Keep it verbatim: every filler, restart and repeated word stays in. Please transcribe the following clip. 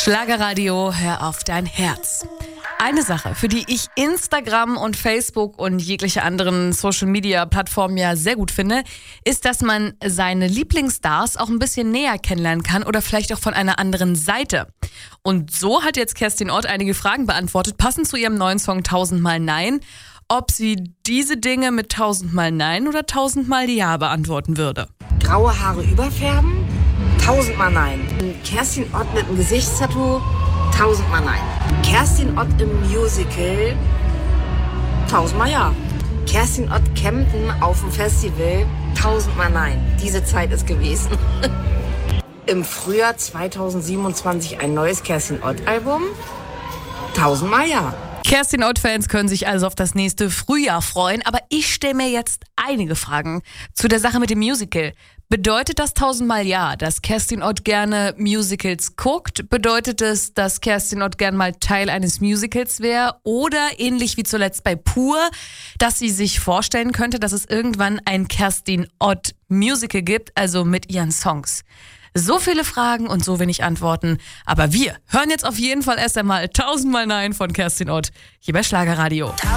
Schlagerradio, hör auf dein Herz. Eine Sache, für die ich Instagram und Facebook und jegliche anderen Social-Media-Plattformen ja sehr gut finde, ist, dass man seine Lieblingsstars auch ein bisschen näher kennenlernen kann oder vielleicht auch von einer anderen Seite. Und so hat jetzt Kerstin Ott einige Fragen beantwortet, passend zu ihrem neuen Song Tausendmal Nein, ob sie diese Dinge mit tausendmal Nein oder tausendmal Ja beantworten würde. Graue Haare überfärben? Tausendmal Nein. Kerstin Ott mit einem Gesichtstattoo? Tausendmal Nein. Kerstin Ott im Musical? Tausendmal Ja. Kerstin Ott campen auf dem Festival? Tausendmal Nein. Diese Zeit ist gewesen. Im Frühjahr zweitausendsiebenundzwanzig ein neues Kerstin Ott-Album? Tausendmal Ja. Kerstin Ott-Fans können sich also auf das nächste Frühjahr freuen, aber ich stelle mir jetzt einige Fragen zu der Sache mit dem Musical. Bedeutet das tausendmal Ja, dass Kerstin Ott gerne Musicals guckt? Bedeutet es, dass Kerstin Ott gern mal Teil eines Musicals wäre? Oder ähnlich wie zuletzt bei Pur, dass sie sich vorstellen könnte, dass es irgendwann ein Kerstin Ott Musical gibt, also mit ihren Songs? So viele Fragen und so wenig Antworten. Aber wir hören jetzt auf jeden Fall erst einmal tausendmal Nein von Kerstin Ott hier bei Schlagerradio.